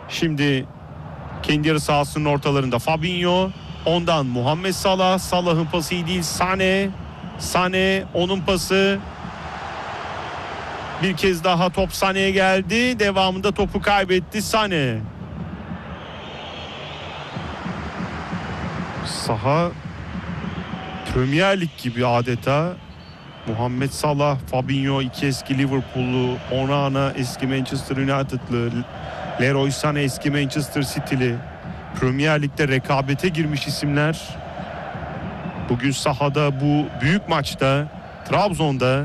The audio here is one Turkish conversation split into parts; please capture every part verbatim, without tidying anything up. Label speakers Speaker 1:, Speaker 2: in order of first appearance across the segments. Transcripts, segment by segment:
Speaker 1: Şimdi kendi yarı sahasının ortalarında Fabinho. Ondan Muhammed Salah. Salah'ın pası iyi değil. Sane. Sane onun pası. Bir kez daha top Sane'ye geldi. Devamında topu kaybetti Sane. Saha Premier Lig gibi adeta. Muhammed Salah, Fabinho iki eski Liverpool'lu, Onana eski Manchester United'lı, Leroy Sané eski Manchester City'li. Premier Lig'de rekabete girmiş isimler. Bugün sahada bu büyük maçta Trabzon'da.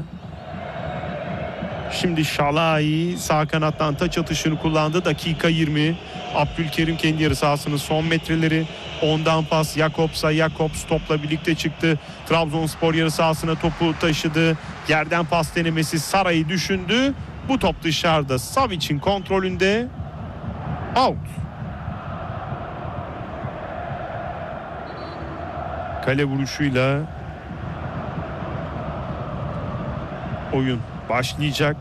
Speaker 1: Şimdi Şalai sağ kanattan taç atışını kullandı. Dakika yirmi. Abdülkerim kendi yarı sahasının son metreleri. Ondan pas Jakobs'a. Jakobs topla birlikte çıktı. Trabzonspor yarı sahasına topu taşıdı. Yerden pas denemesi, Saray'ı düşündü. Bu top dışarıda. Savic'in kontrolünde. Out. Kale vuruşuyla oyun başlayacak.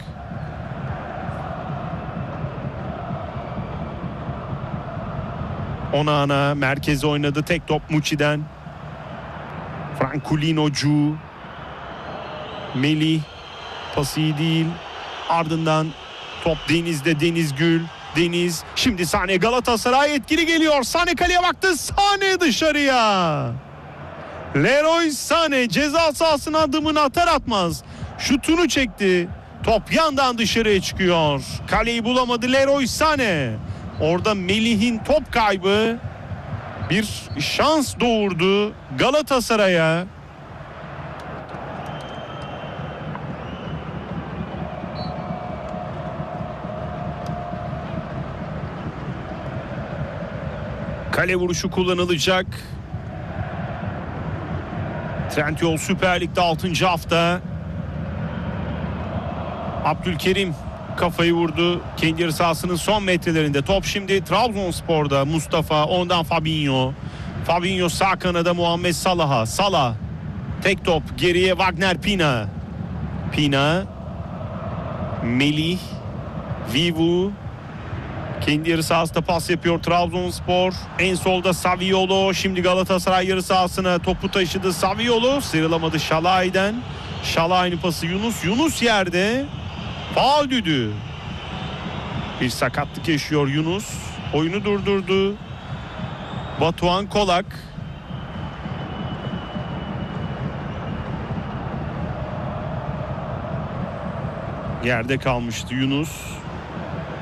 Speaker 1: Onana merkeze oynadı. Tek top Muçi'den. Franculinocu. Melih. Pası iyi değil. Ardından top Deniz'de. Deniz Gül. Deniz. Şimdi Sane, Galatasaray etkili geliyor. Sane kaleye baktı. Sane dışarıya. Leroy Sané ceza sahasına adımını atar atmaz şutunu çekti. Top yandan dışarıya çıkıyor. Kaleyi bulamadı Leroy Sané. Orada Melih'in top kaybı bir şans doğurdu Galatasaray'a. Kale vuruşu kullanılacak. Trendyol Süper Lig'de altıncı hafta. Abdülkerim kafayı vurdu. Kendi yarı sahasının son metrelerinde. Top şimdi Trabzonspor'da. Mustafa, ondan Fabinho. Fabinho sağ kanada Muhammed Salah'a. Salah. Tek top geriye Wagner Pina. Pina. Melih. Vivu. Kendi yarı sahasında pas yapıyor Trabzonspor. En solda Saviolo. Şimdi Galatasaray yarı sahasına topu taşıdı. Saviolo sıyrılamadı Şalai'den. Şalai'nin pası Yunus. Yunus yerde. Faul düdüğü. Bir sakatlık yaşıyor Yunus. Oyunu durdurdu Batuhan Kolak. Yerde kalmıştı Yunus.